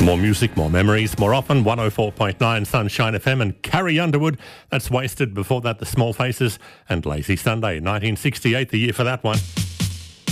More music, more memories, more often. 104.9 Sunshine FM and Carrie Underwood. That's Wasted. Before that, The Small Faces and Lazy Sunday. 1968, the year for that one.